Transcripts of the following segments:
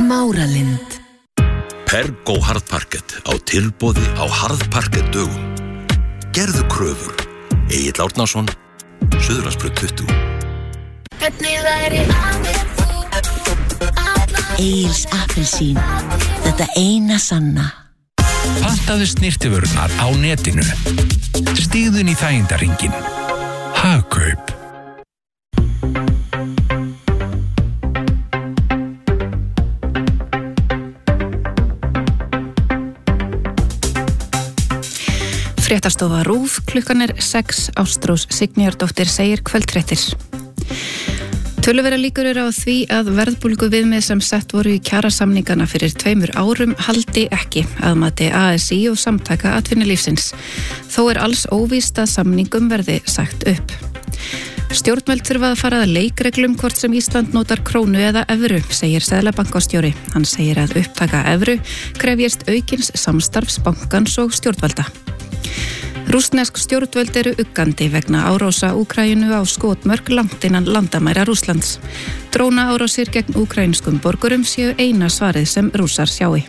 Smáralind. Pergo harðparkett á tilboði á harðparkett dögum. Gerðu kröfur. Egill Árnason, Suðurlandsbraut 20. Egils appelsín. Þetta eina sanna. Pantaðu snyrtivörurnar á netinu. Stígðu inn í þægindarhringinn. Hagkaup. Fréttastofa RÚV, klukkan 6, Ástrós Signýjardóttir segir kvöldfréttir. Töluvera líkur á því að verðbólgu viðmið sem sett voru í kjarasamningana fyrir 2 árum haldi ekki að mati ASÍ og samtaka atvinnulífsins. Þó alls óvíst að samningum verði sagt upp. Stjórnvöld þurfa að fara að leikreglum hvort sem Ísland notar krónu eða evru, segir seðlabankastjóri. Hann segir að upptaka evru krefjist aukins samstarfs bankans og stjórnvalda. Rússnesk stjórnvöld eru uggandi vegna árása Úkraínu á skotmörk langt innan landamæra Rússlands. Drónaárásir gegn úkraínskum borgurum séu eina svarið sem Rússar sjái.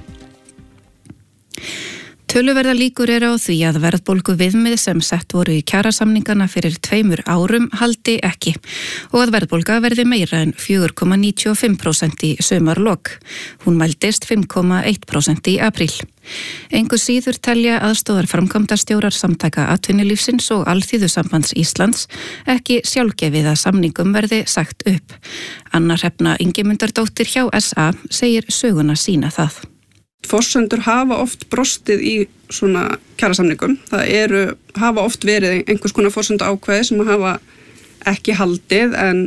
Töluverða líkur á því að verðbólgu viðmið sem sett voru í kjarasamningana fyrir 2 árum haldi ekki og að verðbólga verði meira en 4,95% í sumarlok. Hún mældist 5,1% í apríl. Engu síður telja aðstóðarframkvæmdastjórar samtaka atvinnulífsins og Alþýðusambands Íslands ekki sjálfgefið að samningum verði sagt upp. Anna Hrefna Ingimundardóttir hjá SA segir söguna sína það. Forsendur hafa oft brostið í svona kjarasamningum. Það hafa oft verið einhvers konar forsendu ákvæði sem hafa ekki haldið en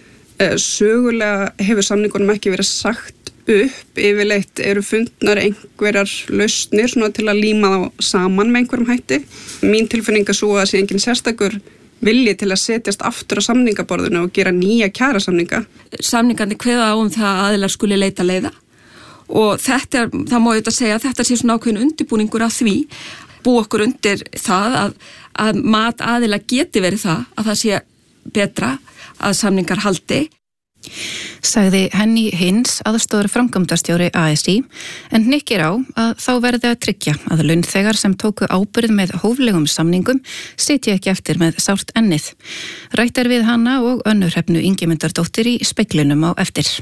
sögulega hefur samningunum ekki verið sagt upp. Yfirleitt eru fundnar einhverjar lausnir svona til að líma þá saman með einhverjum hætti. Mín tilfinning svo að sé engin sérstakur vilji til að setjast aftur á samningaborðinu og gera nýja kjarasamninga. Samningandi kveða á það að aðilar skuli leita leiða. Og það má auðvitað segja að þetta sé svona ákveðin undirbúningur af því, búa okkur undir það að mat aðila geti verið að það sé betra að samningar haldi. Sagði Henny Hins, aðstóðarframkvæmdastjóri ASÍ, en hnykkir á að þá verði að tryggja að launþegar sem tóku ábyrgð með hóflegum samningum sitji ekki eftir með sárt ennið. Rætt við hana og Önnu Hrefnu Ingimundardóttir í Speglinum á eftir.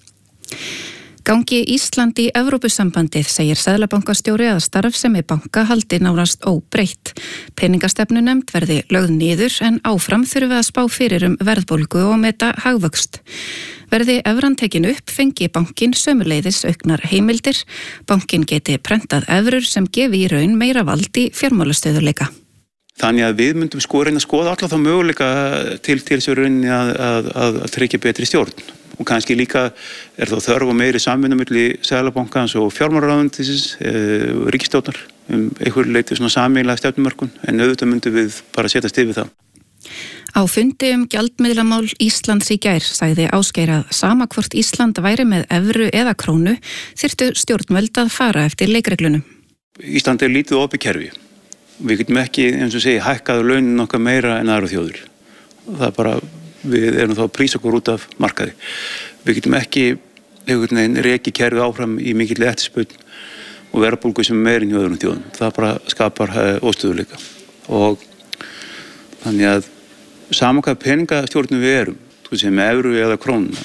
Gangi Ísland í Evrópusambandið segir seðlabankastjóri að starfsemi banka haldi nánast óbreytt. Peningastefnunefnd verði lögð niður en áfram þurfi að spá fyrir verðbólgu og meta hagvöxt. Verði evran tekin upp fengi bankinn sömuleiðis auknar heimildir. Bankinn geti prentað evrur sem gefi í raun meira vald í fjármálastöðuleika. Þannig að við myndum reyna að skoða alla þá möguleika til þessu rauninni að tryggja betri stjórn. Og kannski líka þá þörf og meiri samvinna milli Seðlabankans og fjármálaráðuneytisins, ríkisstjórnar einhverju leyti svona sameiginlega stefnumörkun en auðvitað myndum við bara setjast yfir það. Á fundi gjaldmiðlamál Íslands í gær sagði Ásgeir að sama hvort Ísland væri með evru eða krónu þyrftu stjórnvöld að fara eftir leikreglunum. Ísland lítið opið kerfi. Við getum ekki, eins og segi, hækkað launin okkar meira en aðrar þjóðir. Það bara við erum þá að prísa okkur út af markaði. Við getum ekki reki kerfið áfram í mikill eftirspurn og verðbólgu sem meira en í öðrum þjóðum. Það bara skapar óstöðuleika. Og þannig að sama hvað peningastjórnum við erum, sem evru eða krónu,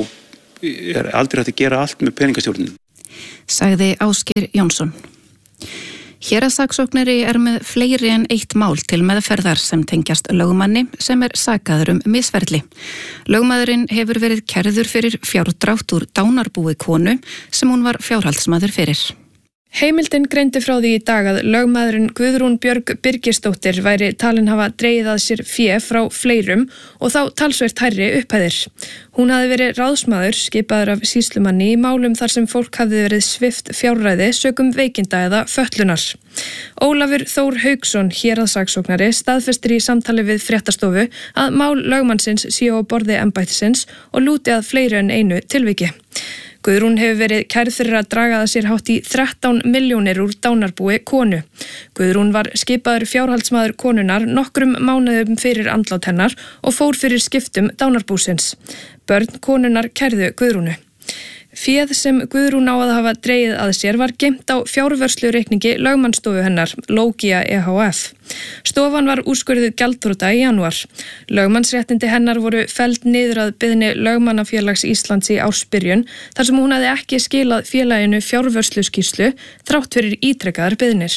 þá aldrei hægt að gera allt með peningastjórnum. Sagði Ásgeir Jónsson. Héraðssaksóknari með fleiri en 1 mál til meðferðar sem tengjast lögmanni sem sakaður misferli. Lögmaðurinn hefur verið kærður fyrir fjárdrátt úr dánarbúi konu sem hún var fjárhaldsmaður fyrir. Heimildin greindi frá því í dag að lögmaðurinn Guðrún Björg Birgisdóttir væri talin hafa dregið að sér fé frá fleirum og þá talsvert hærri upphæðir. Hún hafði verið ráðsmaður skipaður af sýslumanni í málum þar sem fólk hafði verið svipt fjárræði sökum veikinda eða fötlunar. Ólafur Þór Hauksson, héraðssaksóknari, staðfestir í samtali við Fréttastofu að mál lögmannsins séu á borði embættisins og lúti að fleiri en einu tilviki. Guðrún hefur verið kærð fyrir að draga að sér hátt í 13 milljónir úr dánarbúi konu. Guðrún var skipaður fjárhaldsmaður konunar nokkrum mánuðum fyrir andlát hennar og fór fyrir skiptum dánarbúsins. Börn konunar kærðu Guðrúnu. Féð sem Guðrún á að hafa dregið að sér var geymt á fjárvörslureikningi lögmannsstofu hennar, Logia EHF. Stofan var úrskurðuð gjaldþrota í janúar. Lögmannsréttindi hennar voru felld niður að biðni Lögmannafélags Íslands í ársbyrjun þar sem hún hafði ekki skilað félaginu fjárvörsluskýrslu þrátt fyrir ítrekkaðar biðnir.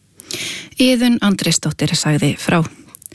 Iðunn Andrésdóttir sagði frá.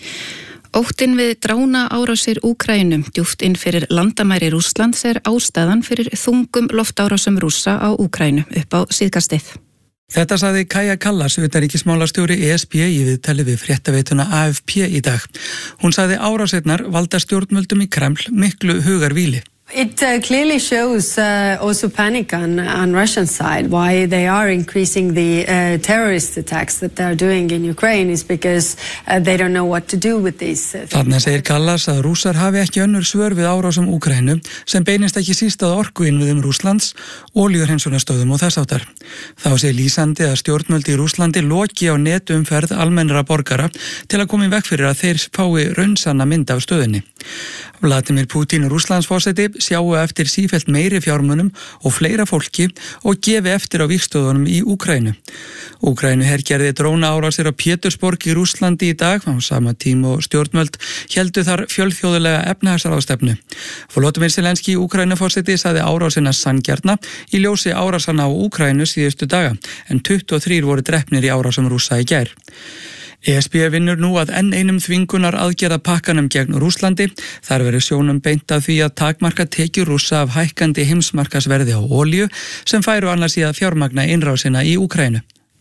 Óttinn við drána árásir Úkraínu djúpt inn fyrir landamæri Rússlands ástæðan fyrir þungum loftárásum Rússa á Úkraínu upp á síðkastið. Þetta sagði Kaja Kallas, utanríkismálastjóri ESB í viðtali við fréttaveituna AFP í dag. Hún sagði árásirnar valda stjórnvöldum í Kreml miklu hugarvíli. It clearly shows also panic on Russian side. Why they are increasing the terrorist attacks that they are doing in Ukraine is because they don't know what to do with these things. Þarna segir Kallas að Rússar hafi ekki önnur svör við árásum Úkraínu sem beinist ekki síst að orkuinnviðum Rússlands, olíuhreinsunarstöðvum og þess háttar. Þá segir lýsandi að stjórnvöld í Rússlandi loki á netumferð almennra borgara til að koma í veg fyrir að þeir fái raunsanna mynd af stöðinni. Vladimir Putin, Rússlandsforseti, sjáu eftir sífellt meiri fjármunum og fleira fólki og gefi eftir á vígstöðunum í Úkraínu. Úkraínu hergerði drónaárásir á Pétursborg í Rússlandi í dag á sama tíma og stjórnvöld héldu þar fjölþjóðulega efnahagsráðstefnu. Volodymyr Zelenský, Úkraínuforseti, sagði árásina sanngjarna í ljósi árásana á Úkraínu síðustu daga, en 23 voru drepnir í árásum Rússa í gær. ESB vinnur nú að enn einum þvingunar aðgerða pakkanum gegn Rússlandi. Þar verður sjónum beint að því að takmarka tekjur Rússa af hækkandi heimsmarkaðsverði á olíu sem færu annars í að fjármagna innrásina í Úkraínu.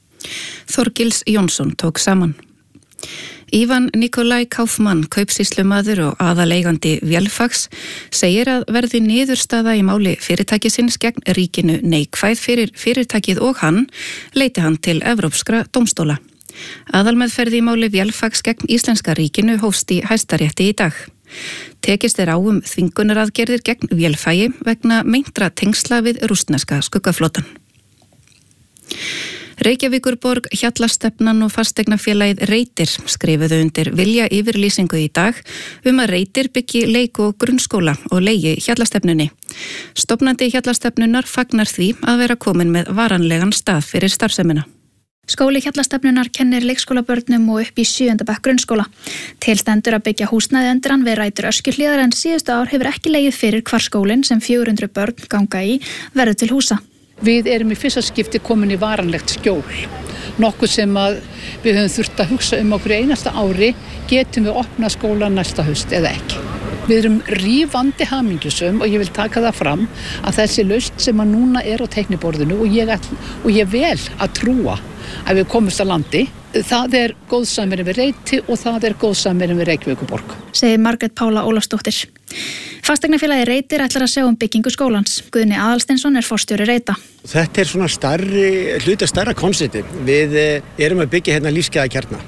Þorgils Jónsson tók saman. Ivan Nikolai Kaufmann, kaupsýslumaður og aðaleigandi Vélfags, segir að verði niðurstaða í máli fyrirtækisins gegn ríkinu neikvæð fyrir fyrirtækið og hann, leiti hann til evrópskra dómstóla. Aðalmeðferð í máli Vélfags gegn íslenska ríkinu hófst í Hæstarétti í dag. Tekist á þvingunaraðgerðir gegn Vélfagi vegna meintra tengsla við rússneska skuggaflotan. Reykjavíkurborg, Hjallastefnan og fasteignafélagið Reitir skrifuðu undir vilja yfirlýsingu í dag að Reitir byggi leik- og grunnskóla og leigi Hjallastefnunni. Stofnandi Hjallastefnunar fagnar því að vera komin með varanlegan stað fyrir starfsemina. Skóli Hjallastefnunar kennir leikskólabörnum og upp í 7. bekk grunnskóla. Til stendur að byggja húsnæði undir hann við Rætur Öskjuhlíðar en síðustu ár hefur ekki legið fyrir hvar skólinn sem 400 börn ganga í verður til húsa. Við erum í fyrsta skipti komin í varanlegt skjól. Nokkuð sem að við höfum þurft að hugsa okkur einasta ári, getum við opnað skóla næsta haust eða ekki. Við erum rífandi hamingjusum og ég vil taka það fram að þessi lausn sem að núna er á teikniborðinu og ég vel að trúa að við komumst að landi, það er góðsamverðin við Reiti og það er góðsamverðin við Reykjavíkurborg. Segir Margrét Pála Ólafsdóttir. Fasteignafélagið Reitir ætlar að sjá byggingu skólans. Guðni Aðalsteinsson er forstjóri Reita. Þetta er svona stærra konsepti. Við erum að byggja hérna lífsgæðakjarna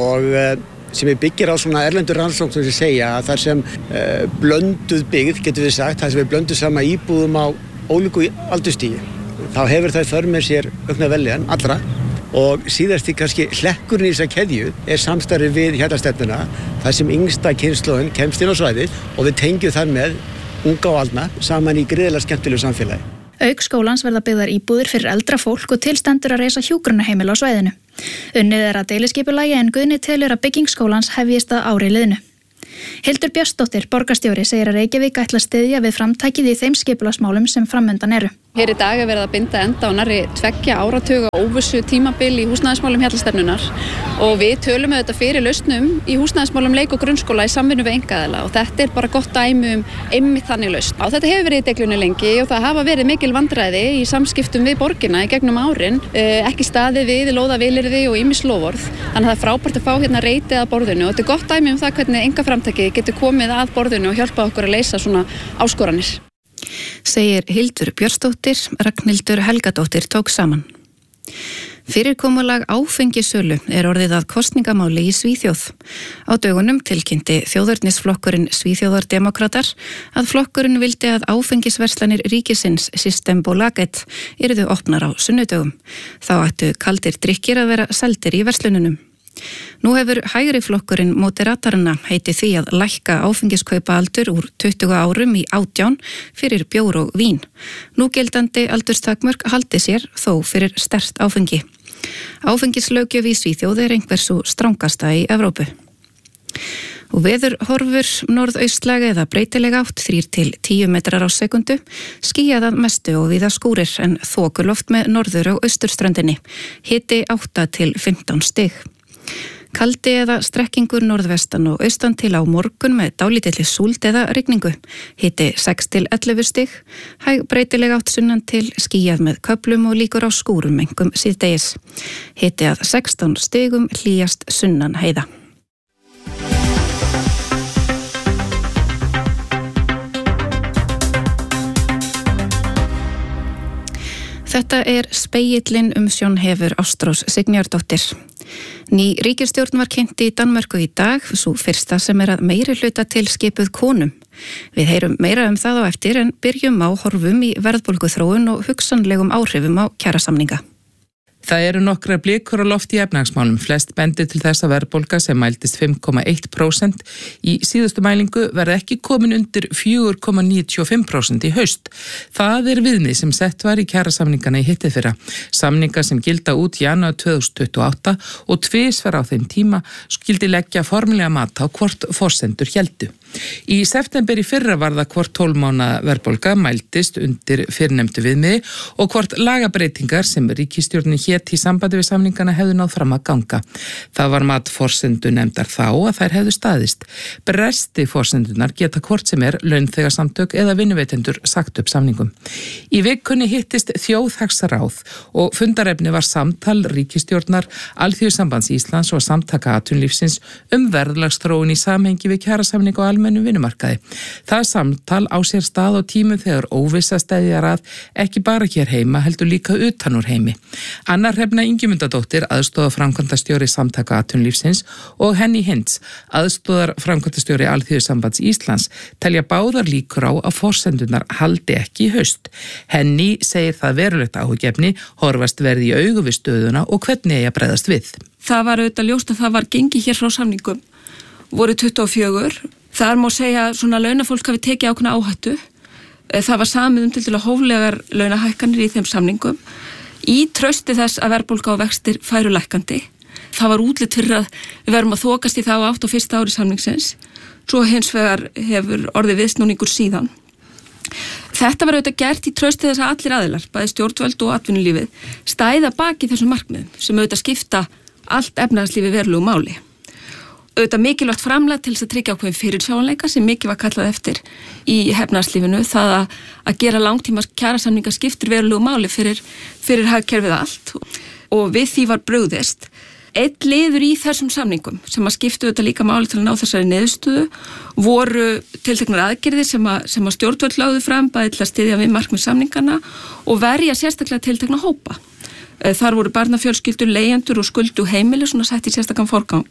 og sem við byggir á svona erlendur rannsókn sem segja að þar sem blönduð byggð, getur við sagt, þar sem við blöndum sama íbúðum á ólíku aldurstígi. Þá hefur það för með sér aukna veljan allra og síðast í kannski hlekkurinn í þessa keðju er samstarfið við Hjallastefnuna þar sem yngsta kynslóðin kemst inn á svæðið og við tengjum þar með unga og aldna saman í gríðarlega skemmtilegu samfélagi. Auk skólans verða byggðar íbúðir fyrir eldra fólk og til stendur að reisa hjúkrunarheimili á svæðinu. Unnið er að deiliskipulagi en Guðni telur að bygging skólans hefjist að ári liðnu. Hildur Björnsdóttir, borgarstjóri, segir að Reykjavík ætla að styðja við framtækið í þeim skipulagsmálum sem framundan eru. Hér í dag er verið að binda enda á nærri 2 áratuga óvissu tímabil í húsnæðismálum Hjallastefnunar og við tölum auðvitað fyrir lausnum í húsnæðismálum leik- og grunnskóla í samvinnu við einkaaðila og þetta er bara gott dæmi einmitt þannig lausn. Og þetta hefur verið í deiglunni lengi og það hafa verið mikil vandræði í samskiptum við borgina í gegnum árin, ekki staðið við lóðavilyrði og ýmis loforð. Þannig að það er frábært að fá hérna Reiti að borðinu og þetta er gott dæmi það hvernig einkaframtakið getur komið að borðinu og hjálpa okkur að leysa svona áskoranir. Segir Hildur Björnsdóttir, Ragnhildur Helgadóttir tók saman. Fyrirkomulag áfengisölu er orðið að kosningamáli í Svíþjóð. Á dögunum tilkynnti þjóðernisflokkurinn Svíþjóðardemókratar að flokkurinn vildi að áfengisverslanir ríkisins Systembolaget yrðu opnar á sunnudögum. Þá ættu kaldir drykkir að vera seldir í verslununum. Nú hefur hægri flokkurinn Moderatarna heiti því að lækka áfengiskaupa-aldur úr 20 árum í 18 fyrir bjór og vín. Núgildandi aldurstakmörk haldi sér þó fyrir sterkt áfengi. Áfengislaugjöf í Svíþjóð einhver svo strangasta í Evrópu. Og veður horfur norðaustlæg eða breytileg átt 3 til 10 metrar á sekundu, skýjað að mestu og víða skúrir en þokuloft með norður- og austurströndinni, hiti 8 til 15 stig. Kaldi eða strekkingur norðvestan og austan til á morgun með dálítilli súld eða rigningu. Hiti 6 til 11 stig, hæg breytileg átt sunnan til skýjað með köflum og líkur á skúrum einkum síðdegis. Hiti að 16 stigum hlýjast sunnan heiða. Þetta spegillinn umsjón hefur Ástrós Signýjardóttir. Ný ríkisstjórn var kynnt í Danmörku í dag, svo fyrsta sem að meiri hluta til skipuð konum. Við heyrum meira það á eftir en byrjum á horfum í verðbólguþróun og hugsanlegum áhrifum á kjarasamninga. Það eru nokkrar blikur á loft í efnahagsmálum. Flest bendir til þess að verðbólga sem mældist 5,1% í síðustu mælingu verði ekki komin undir 4,95% í haust. Það viðmið sem sett var í kjarasamningana í hittiðfyrra. Samninga sem gilda út janúar 2028 og tvisvar á þeim tíma skildi leggja formlega mat á hvort forsendur héldu. Í september í fyrra var það hvort 12 mánaða verðbólga mældist undir fyrrnefndu viðmiði og hvort lagabreitingar sem ríkisstjórnin hét í sambandi við samningana hefðu náð fram að ganga. Það var mat forsendu nefndar þá að þær hefðu staðist. Bresti forsendunar geta hvort sem launþegasamtök eða vinnuveitendur sagt upp samningum. Í vikunni hittist þjóðhagsráð og fundarefni var samtal ríkisstjórnar, Alþýðusambands Íslands og Samtaka atvinnulífsins verðlagsþróun í samhengi við kjarasamning og almennum vinnumarkaði. Það samtal á sér stað á tímum þegar óvissa steðjar að ekki bara hér heima heldur líka utan úr heimi. Anna Hrefna Ingimundardóttir, aðstoðarframkvæmdastjóri Samtaka atvinnulífsins og Henny Hinds, aðstoðarframkvæmdastjóri Alþýðusambands Íslands, telja báðar líkur á að forsendunar haldi ekki í haust. Henny segir það verulegt áhugjefni, horfast verði í augu við stöðuna og hvernig eigi að bregðast við. Það var auðvitað ljóst að það var gengið hér frá samningum. Voru 24. Þar má segja svona launafólk hafi tekið ákveðna áhættu. Það var samið til að hóflegar launahækkanir í þeim samningum. Í trausti þess að verðbólga og vextir færu lækkandi. Það var útlit fyrir að við verum að þokast í þá átt á fyrsta ári samningsins. Svo hins vegar hefur orðið viðsnúningur síðan. Þetta var auðvitað gert í trausti þess að allir aðilar, bæði stjórnvöld og atvinnulífið, stæða baki þessum markmiðum sem auðvitað skipta allt efnahagslífi verulegu máli. Auðvitað mikilvægt framlag til þess að tryggja ákveðin fyrirsjáanleika sem mikið var kallað eftir í efnahagslífinu. Það að gera langtíma kjarasamninga skiptir verulegu máli fyrir hagkerfið allt og við því var brugðist. Einn liður í þessum samningum sem að skiptu auðvitað líka máli til að ná þessari niðurstöðu voru tilteknar aðgerðir sem að stjórnvöld lögðu fram bæði til að styðja við markmið samningana og verja sérstaklega tiltekna hópa. Þar voru barnafjölskyldur, leigjendur og skuldu heimili svona sett í sérstakann forgang.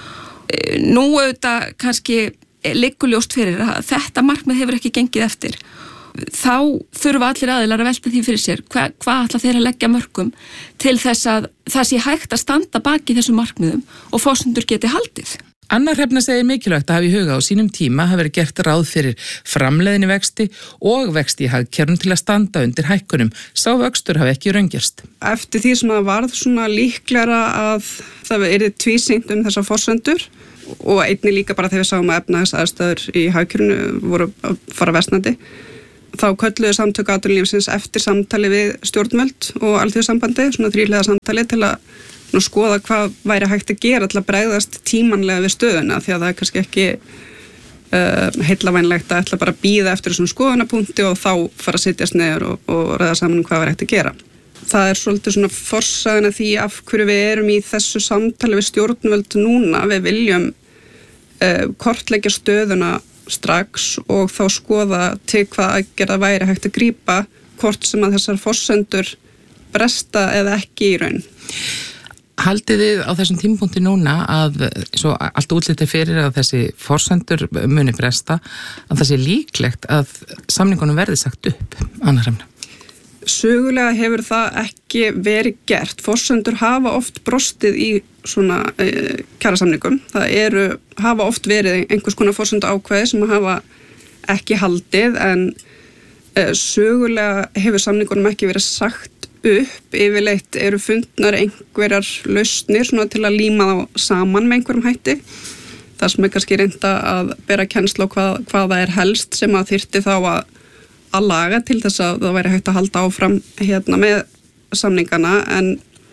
Nú auðvitað kannski liggur ljóst fyrir að þetta markmið hefur ekki gengið eftir. Þá þurfa allir aðilar að velta því fyrir sér hvað ætla þeir að leggja mörkum til þess að það sé hægt að standa baki þessum markmiðum og forsendur geti haldið. Anna Hrefna segir mikilvægt að hafa í huga á sínum tíma hafi verið gert ráð fyrir framleiðinni vexti og vexti í hagkerfum til að standa undir hækkunum. Sá vöxtur hafi ekki raungerst. Eftir því sem að varð svona líklara að það yrði tvísýnt þessar forsendur og einnig líka bara þegar við sáum að efnahagsaðstæður í hagkerfinu voru að fara versnandi, þá kölluðu Samtök atvinnulífsins eftir samtali við stjórnvöld og Alþýðusambandi, svona þríhliða samtali til að skoða hvað væri hægt að gera til að bregðast tímanlega við stöðuna, því að það kannski ekki heillavænlegt að ætla bara að bíða eftir þessum skoðunarpunkti og þá fara að sitjast niður og ræða saman hvað væri hægt að gera. Það svolítið svona forsagan að því af hverju við erum í þessu samtali við stjórnvöld núna. Við viljum kortleggja stöðuna strax og þá skoða til hvað aðgerða væri hægt að grípa hvort sem að þessar forsendur bresta eða ekki í raun. Haldið þið á þessum tímapunkti núna að svo allt útlitið fyrir að þessi forsendur muni bresta, að það sé líklegt að samningunum verði sagt upp, Anna Hrefna? Sögulega hefur það ekki verið gert. Forsendur hafa oft brostið í svona kjarasamningum. Það hafa oft verið einhvers konar forsendu ákvæði sem hafa ekki haldið, en sögulega hefur samningunum ekki verið sagt upp. Yfirleitt eru fundnar einhverjar lausnir svona til að líma þá saman með einhverjum hætti. Það sem kannski reynda að bera kennslu á hvað það helst sem að þyrfti þá að laga til þess að það væri hægt að halda áfram með samningana, en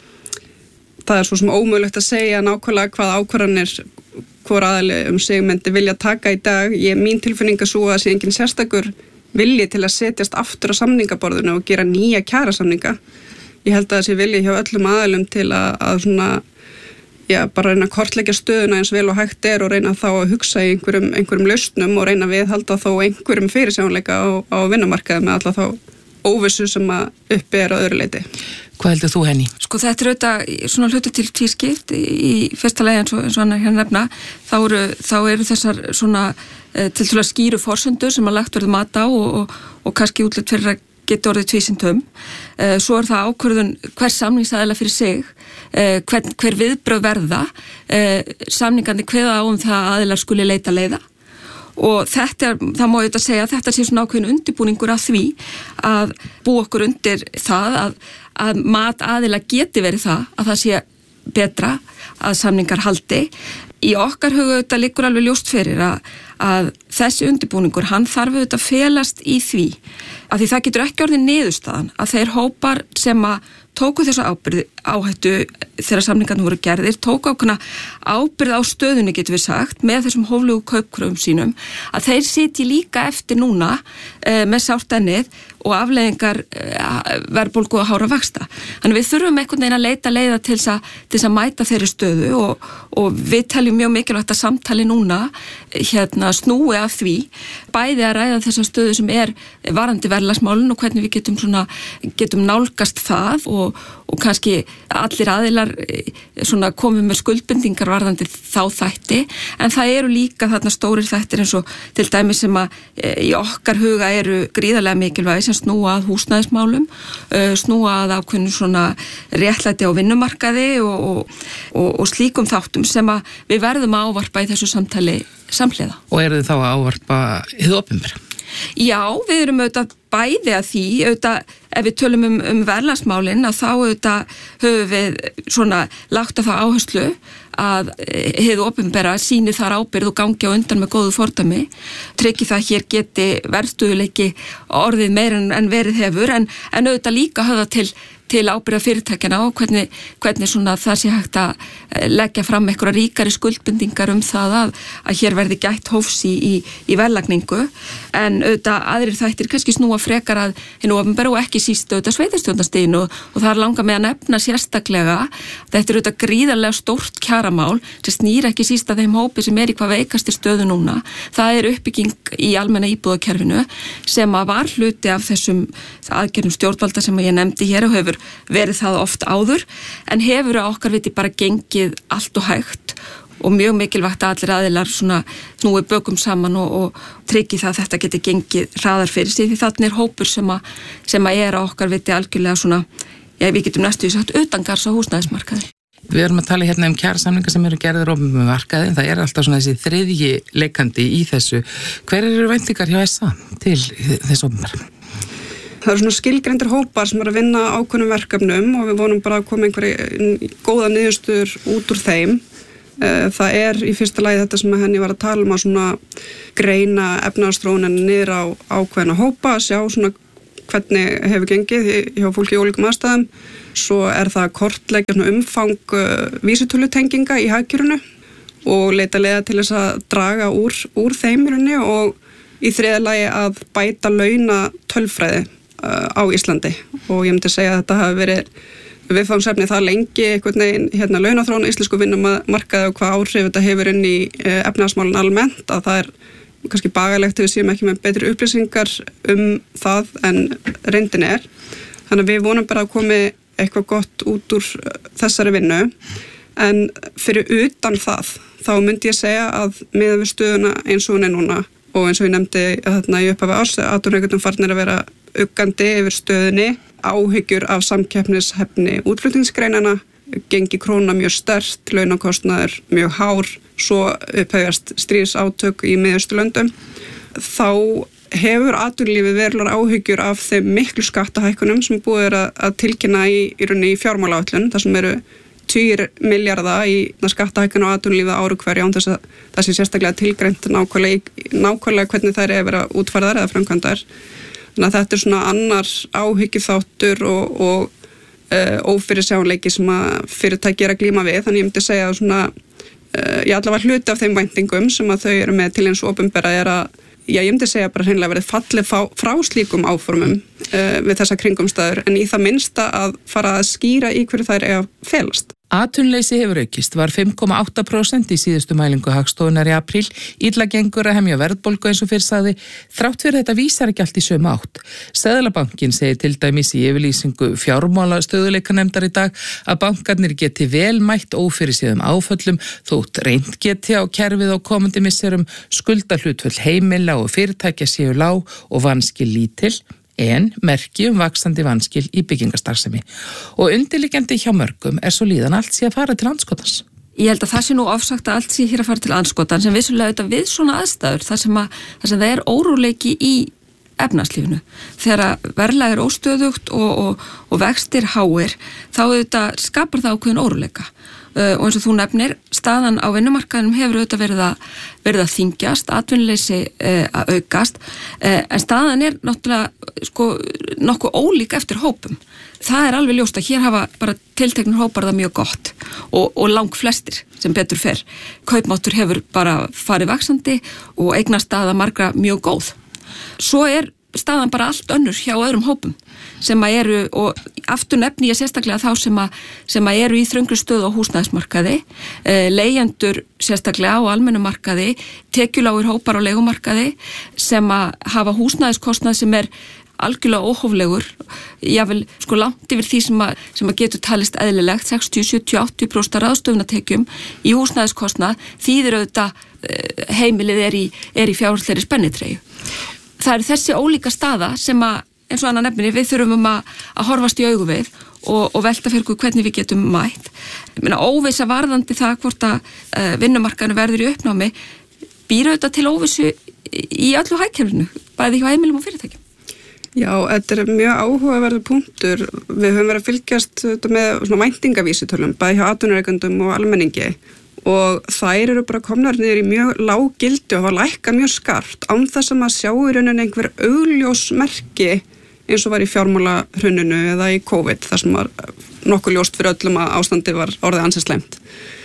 það svo sem ómögulegt að segja nákvæmlega hvað ákvarðanir hvor aðili sig myndi vilja taka í dag. Mín tilfinning svo að sé engin sérstakur vilji til að setjast aftur á samningaborðinu og gera nýja kjarasamninga. Ég held að það sé vilji hjá öllum aðilum til að svona, bara reyna að kortleggja stöðuna eins vel og hægt og reyna þá að hugsa í einhverjum lausnum og reyna viðhalda þó einhverjum fyrirsjáanleika á vinnumarkaði með alla þá óvissu sem að uppi að öðru leyti. Hvað heldur þú, Henný? Sko þetta auðvitað svona hluti til tvískipt. Í fyrsta lagi eins og hann hérna nefna, þá eru þessar svona til að skýru forsendur sem að lagt verður mat á og kannski útlit fyrir að geta orðið tvísindum. Svo það ákvörðun hvers samningsaðila fyrir sig, hver viðbrögð verða, samningandi kveða á það að aðilar skuli leita leiða. Og það má auðvitað segja að þetta sé svona ákveðin undirbúningur af því að búa okkur undir það að mat aðila geti verið að það sé betra að samningar haldi. Í okkar huga auðvitað liggur alveg ljóst fyrir að þessi undirbúningur, hann þarf auðvitað að felast í því að því það getur ekki orðið niðurstaðan að þeir hópar sem að tóku þessa áhættu þegar samningarnir voru gerðir, tóku ákveðna ábyrgð á stöðunni, getur við sagt, með þessum hóflegu kaupkröfum sínum, að þeir sitji líka eftir núna með sárt ennið og afleiðingar verðbólgu og hára vaxta. Þannig við þurfum einhvern veginn að leita leiða til þess að mæta þeirri stöðu og við teljum mjög mikilvægt að samtali núna snúi af því, bæði að ræða þessa stöðu sem varandi verðlagsmálin og hvernig við getum nálgast það og kannski allir aðilar komið með skuldbindingar varðandi þá þætti, en það eru líka þarna stórir þættir eins og til dæmis sem að í okkar huga eru gríðarlega mikilvægi sem snúa að húsnæðismálum, snúa að ákveðnu svona réttlæti á vinnumarkaði og slíkum þáttum sem að við verðum að ávarpa í þessu samtali samhliða. Og eru þið þá að ávarpa hið opinbera? Já, við erum auðvitað bæði að því, auðvitað ef við tölum verðlagsmálin að þá auðvitað höfum við svona lagt að það áherslu að hið opinbera sýni þar ábyrgð og gangi á undan með góðu fordæmi, tryggi það hér geti verðstöðuleiki orðið meira en verið hefur, en auðvitað líka höfða til ábyrgða fyrirtækjana og hvernig svona það sé hægt að leggja fram einhverja ríkari skuldbindingar það að hér verði gætt hófs í verðlagningu, en auðvitað aðrir þættir kannski snúa frekar að hinu opinbera og ekki síst auðvitað sveitarstjórnarstiginu og það langar með að nefna sérstaklega. Þetta auðvitað gríðarlega stórt kjaramál sem snýr ekki síst að þeim hópi sem í hvað veikastir stöðu núna. Það uppbygging í almenna íbúðakerfinu sem að var hluti af þessum aðgerðum stjórnvalda sem ég nefndi hér og hefur verið það oft áður, en hefur að okkar viti bara gengið allt og hægt og mjög mikilvægt að allir aðilar snúi bökum saman og tryggi það að þetta geti gengið hraðar fyrir sig, því þannig hópur sem að okkar viti algjörlega svona, við getum næstu sagt utangars á húsnæðismarkaði. Við erum að tala hérna kjarasamningar sem eru gerðir opinberra markaði, en það alltaf svona þessi þriðji leikandi í þessu. Hver eru væntingar hjá SA til þess opinberra? Það eru svona skilgreindir hópar sem að vinna ákveðnum verkefnum og við vonum bara að koma einhverja góða niðurstöður út úr þeim. Það í fyrsta lagi þetta sem Henný var að tala að svona greina efnahagsþróunina niður á ákveðna hópa, sjá svona hvernig hefur gengið hjá fólki í ólíkum aðstæðum. Svo það að kortleggja svona umfang vísitölutenginga í hagkerfinu og leita leiða til þess að draga úr þeim og í þriðja lagi að bæta launa tölfræði á Íslandi og ég myndi segja að þetta hafi verið viðfangsefni það lengi einhvern veginn launaþróun íslensku vinnumarkaði og hvað áhrif þetta hefur inn í efnahagsmálin almennt, að það kannski bagalegt ef við séum ekki með betri upplýsingar það en reyndin Þannig að við vonum bara að komi eitthvað gott út úr þessari vinnu, en fyrir utan það þá myndi ég segja að miðað við stöðuna eins og hún núna og eins og ég nefndi þarna í upphafi árs, atvinnurekendur farnir að vera uggandi yfir stöðunni. áhyggjur af samkeppnishæfni útflutningsgreinana, gengi króna mjög sterkt, launakostnaður mjög hár, svo upphefjast stríðsátök í Miðausturlöndum. Þá hefur atvinnulífið verulegar áhyggjur af þeim miklu skattahækkunum sem búið að tilkynna í fjármálaáætlun, þar sem eru 10 milljarða í skattahækkun á atvinnulífið ári hverju án þess að það sé sérstaklega tilgreint nákvæmlega hvernig þær eru að útfærðar eða framkvæmdar. Þannig að þetta svona annar áhyggjuþáttur og ófyrirsjáanleiki sem að fyrirtæki að glíma við. Þannig ég myndi segja að svona, ég allavega hluti af þeim væntingum sem að þau eru með til eins opinbera að ég myndi segja bara hreinlega verið fallið frá slíkum áformum við þessa kringumstæður en í það minnsta að fara að skýra í hverju þær eiga að felast. Atvinnuleysi hefur aukist, var 5,8% í síðustu mælingu Hagstofunnar í apríl, illa gengur að hemja verðbólgu eins og fyrr sagði, þrátt fyrir þetta vísar ekki allt í sömu átt. Seðlabankinn segir til dæmis í yfirlýsingu fjármálastöðuleikanefndar í dag að bankarnir geti vel mætt ófyrirséðum áföllum þótt reynt geti á kerfið á komandi misserum, skuldahlutföll heimila og fyrirtækja séu lág og vanskil lítil, en merki vaxandi vanskil í byggingastarfsemi. Og undirliggjandi hjá mörgum svo líðan allt sé að fara til andskotans. Ég held að það sé nú ofsagt að allt sé hér að fara til andskotans, en vissulega auðvitað við svona aðstæður, þar sem það er óróleiki í efnahagslífinu. Þegar verðlag óstöðugt og vextir háir, þá auðvitað skapar það ákveðin óróleika. Og eins og þú nefnir, staðan á vinnumarkaðinum hefur auðvitað verið að þyngjast, atvinnuleysi að aukast, en staðan er náttúrulega nokkuð ólík eftir hópum. Það er alveg ljóst að hér hafa bara tilteknir hópar það mjög gott og lang flestir sem betur fer. Kaupmáttur hefur bara farið vaxandi og eignastaða margra mjög góð. Svo er staðan bara allt önnur hjá öðrum hópum sem að eru, og aftur nefni ég sérstaklega þá sem að eru í þröngri stöðu á húsnæðismarkaði, leigjendur sérstaklega á almennumarkaði, tekjulágir hópar á leigumarkaði sem að hafa húsnæðiskostnað sem er algjörlega óhóflegur, jável langt yfir því sem að getur talist eðlilegt, 60, 70, 80% ráðstöfunartekjum í húsnæðiskostnað, þýðir auðvitað heimilið er í fjárhagslegri spennitreyju. Það er þessi ólíka staða sem að, eins og annað nefnir, við þurfum að horfast í augu við og velta fyrir hvernig við getum mætt. Óvissa varðandi það hvort að vinnumarkaðinu verður í uppnámi býr auðvitað til óvissu í öllu hagkerfinu, bæði hjá heimilum og fyrirtækjum. Já, þetta er mjög áhugaverður punktur. Við höfum verið að fylgjast með svona væntingavísitölum, bæði hjá atvinnurekendum og almenningi. Og þær eru bara komnar niður í mjög lág gildi og hafa lækkað mjög skarpt án þess að maður sjá í rauninni einhver augljós merki eins og var í fjármálahruninu eða í COVID, þar sem var nokkuð ljóst fyrir öllum að ástandi var orðið ansið slæmt.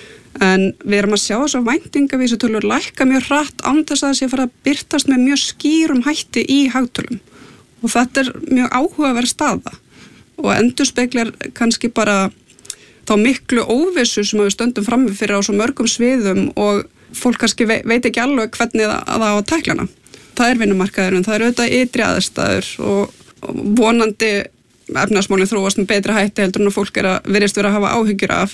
En við erum að sjá þess að væntingavísitölur lækka mjög hratt án þess að það sé að fara að birtast með mjög skýrum hætti í hagtölum. Og þetta er mjög áhugaverð staða og endurspeglar kannski bara þá miklu óvissu sem við stöndum frammi fyrir á svo mörgum sviðum og fólk kannski veit ekki alveg hvernig það á að tækla hana. Það er vinnumarkaðurinn, það er auðvitað ytri aðstæður og vonandi efnahagsmálin þróast með betri hætti heldur en að fólk virðist vera að hafa áhyggjur af.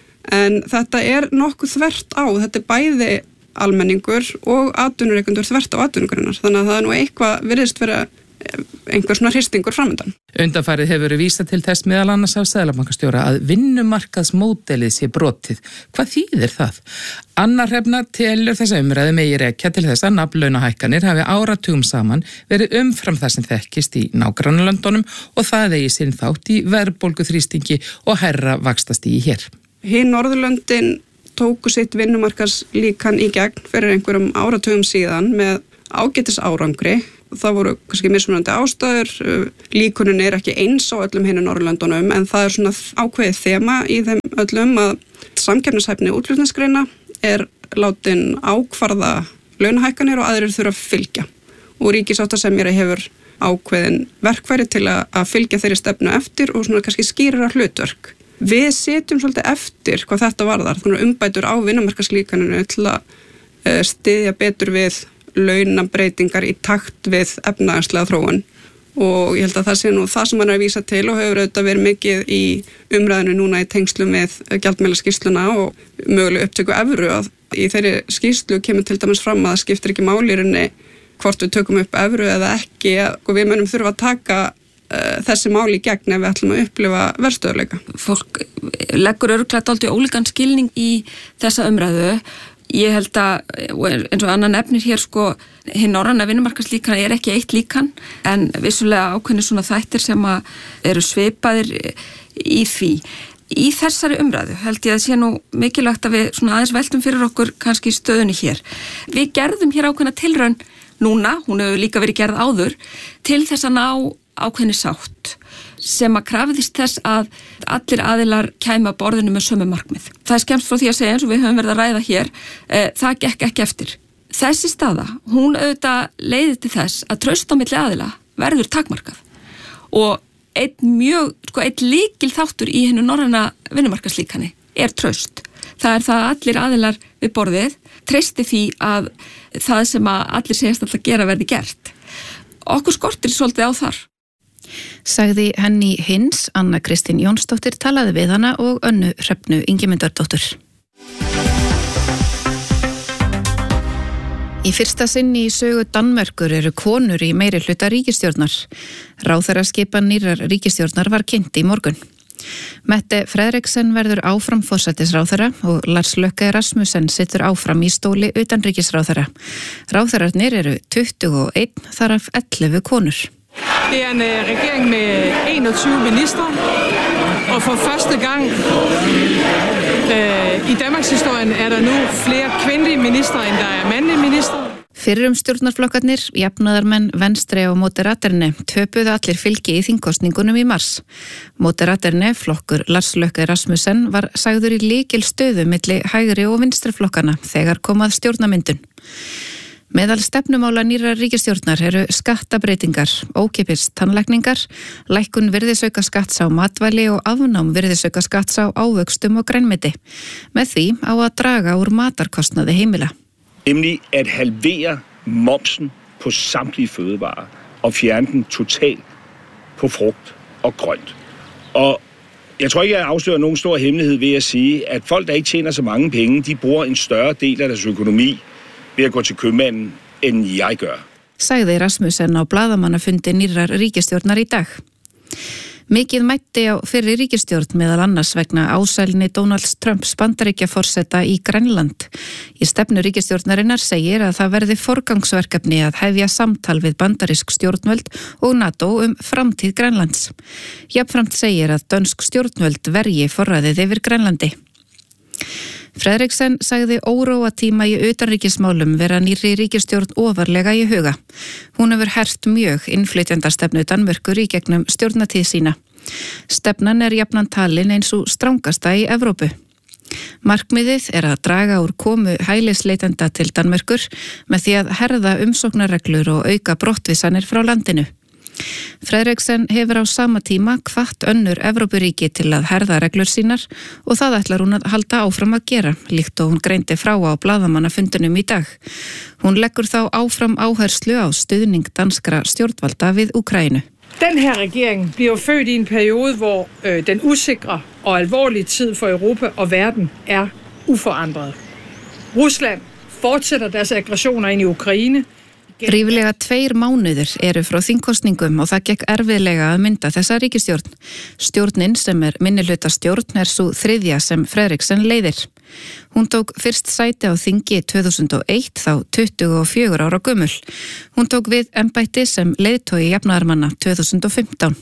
En þetta er nokkuð þvert á, þetta er bæði almenningur og atvinnurekendur þvert á atvinnugrunnar. Þannig að það er nú eitthvað virðist vera einhver svona hristingur framöndan. Undanfarið hefur verið vísað til þess meðal annars af seðlabankastjóra að vinnumarkaðsmódelið sé brotið. Hvað þýðir það? Anna Hrefna telur þessa umræðu megi rekja til þess að nafnlaunahækkanir hafi áratugum saman verið umfram það sem þekkist í nágrannalöndunum og það eigi sinn þátt í verðbólguþrýstingi og hærra vaxtastígi hér. Hin Norðurlöndin tóku sitt vinnumarkaðslíkan í gegn fyrir einhverjum áratugum síðan með ágætis árangri. Það voru kannski mismunandi ástæður, líkunin er ekki eins á öllum hinu Norðurlöndunum en það er svona ákveðið þema í þeim öllum að samkeppnishæfni útflutningsgreina er látin ákvarða launahækkanir og aðrir þurfa að fylgja. Og ríkissáttasemjari hefur ákveðin verkfæri til að fylgja þeirri stefnu eftir og svona kannski skýrara hlutverk. Við sitjum svolítið eftir hvað þetta varðar, umbætur á vinnumarkaðslíkaninu til að styðja betur við launabreitingar í takt við efnahagslega þróun og ég held að það sé nú það sem hann er að vísa til og hefur auðvitað verið mikið í umræðinu núna í tengslum með gjaldmiðlaskýrsluna og möguleg upptöku evru að í þeirri skýrslu kemur til dæmis fram að það skiptir ekki máli í rauninni hvort við tökum upp evru eða ekki og við munum þurfa að taka þessi mál í gegn ef við ætlum að upplifa verðstöðuleika. Fólk leggur örugglega dálítið ólíkan skilning í þessa umræðu. Ég held að, eins og annan nefnir hér, hinn norræna vinnumarkaðslíkan ekki eitt líkan, en vissulega ákveðnir svona þættir sem eru svipaðir í því. Í þessari umræðu held ég að sé nú mikilvægt að við svona aðeins veltum fyrir okkur kannski stöðunni hér. Við gerðum hér ákveðna tilraun núna, hún hefur líka verið gerð áður, til þess að ná ákveðni sátt sem að krafðist þess að allir aðilar kæma borðinu með sömu markmið. Það er skemmst frá því að segja eins og við höfum verið að ræða hér, það gekk ekki eftir. Þessi staða, hún auðvitað leiði til þess að traust á milli aðila verður takmarkað og einn lykil þáttur í hinnu norræna vinnumarkaðslíkani er traust. Það er það að allir aðilar við borðið treysti því að það sem að allir segjast alltaf gera verði gert. Okkur skortir svolítið á þar. Sagði Henný Hins, Anna Kristín Jónsdóttir talaði við hana og Önnu Hrefnu Ingimundardóttur. Í fyrsta sinni í sögu Danmerkur eru konur í meiri hluta ríkisstjórnar. Ráðherraskipan nýrrar ríkisstjórnar var kynnt í morgun. Mette Frederiksen verður áfram forsætisráðherra og Lars Løkke Rasmussen situr áfram í stóli utanríkisráðherra. Ráðherrarnir eru 21, þar af 11 konur. Det er en regering med 21 ministre, og for første gang i Danmarks historien er der nu flere kvindelige ministre, end der er mandlige ministre. Fyrrum stjórnarflokkarnir, jafnaðarmenn, Venstre og Moderaterni töpuðu allir fylgi í þingkosningunum í mars. Moderaterni, flokkur Lars Løkke Rasmussen, var sagður í lykilstöðu milli hægri og vinstri flokkana þegar kom að stjórnarmyndun. Meðal stefnumála nýrrar ríkisstjórnar eru skattabreitingar, ókeypis tannlækningar, lækkun virðisaukaskatts á matvæli og afnám virðisaukaskatts á ávöxtum og grænmeti, með því á að draga úr matarkostnaði heimila. Nemlig at halvere momsen på samtlige fødevarer og fjerne den totalt på frugt og grønt. Og jeg tror ikke, jeg afslører nogen stor hemmelighed ved at sige, at folk, der ikke tjener så mange penge, de bruger en større del af deres økonomi ved at gå til købmanden, end jeg gør. Sagði Rasmussen á blaðamannafundi nýrrar ríkisstjórnar í dag. Mikið mætti á fyrri ríkisstjórn meðal annars vegna ásælni Donalds Trumps Bandaríkjaforseta í Grænland. Í stefnu ríkisstjórnarinnar segir að það verði forgangsverkefni að hefja samtal við bandarísk stjórnvöld og NATO framtíð Grænlands. Jafnframt segir að dönsk stjórnvöld verji forræðið yfir Grænlandi. Frederiksen sagði óróatíma í utanríkismálum vera nýrri ríkisstjórn ofarlega í huga. Hún hefur hert mjög innflytjandastefnu Danmerkur í gegnum stjórnatíð sína. Stefnan er jafnan talin eins og strangasta í Evrópu. Markmiðið er að draga úr komu hælisleitenda til Danmerkur með því að herða umsóknarreglur og auka brottvísanir frá landinu. Frederiksen hefur á sama tíma hvatt önnur Evrópuríki til að herða reglur sínar og það ætlar hún að halda áfram að gera, líkt og hún greindi frá á blaðamannafundinum í dag. Hún leggur þá áfram áherslu á stuðning danskra stjórnvalda við Ukraínu. Den her regering bliver født i en periode, hvor den usikre og alvorlige tid for Europa og verden er uforandret. Rusland fortsætter deres aggressioner ind i Ukraine. Ríflega 2 mánuðir eru frá þingkosningum og það gekk erfiðlega að mynda þessa ríkisstjórn. Stjórnin sem er minnihlutastjórn er svo þriðja sem Frederiksen leiðir. Hún tók fyrst sæti á þingi 2001 þá 24 ára gömul. Hún tók við embætti sem leiðtogi jafnaðarmanna 2015.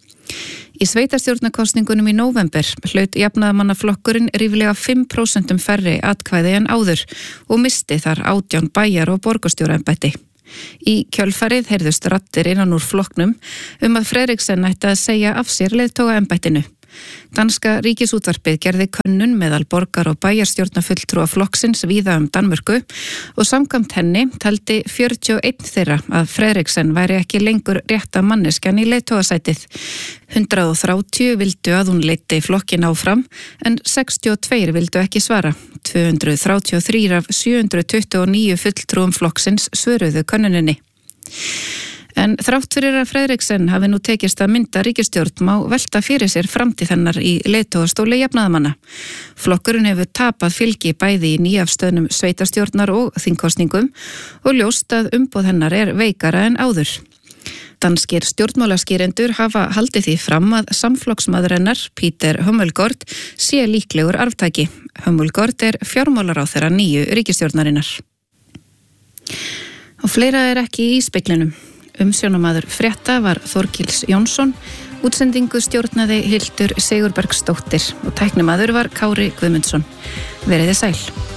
Í sveitarstjórnarkosningunum í nóvember hlaut jafnaðarmannaflokkurinn ríflega 5% færri atkvæði en áður og misti þar 18 bæjar- og borgarstjóraembætti. Í kjölfarið heyrðust raddir innan úr flokknum að Frederiksen ætti að segja af sér leiðtogaembættinu. Danska ríkisútvarpið gerði könnun meðal borgar- og bæjarstjórnarfulltrúa flokksins víða Danmörku og samkvæmt henni taldi 41 þeirra að Frederiksen væri ekki lengur rétta manneskjan í leiðtogasætið. 130 vildu að hún leiddi flokkin áfram en 62 vildu ekki svara. 233 af 729 fulltrúum flokksins svöruðu könnuninni. En þrátt fyrir að Frederiksen hafi nú tekist að mynda ríkisstjórn má velta fyrir sér framtíð hennar í leiðtogastóli jafnaðarmanna. Flokkurinn hefur tapað fylgi bæði í nýafstöðnum sveitarstjórnar og þingkosningum og ljóst að umboð hennar er veikara en áður. Danskir stjórnmálaskýrendur hafa haldið því fram að samflokksmaður hennar, Peter Hummelgaard, sé líklegur arftaki. Hummelgaard fjármálaráðherra nýju ríkisstjórnarinnar. Og fleira ekki í speglinum. Umsjónamaður frétta var Þorkils Jónsson, útsendingu stjórnaði Hildur Sigurbergsdóttir og tæknimaður var Kári Guðmundsson. Verið þið sæl.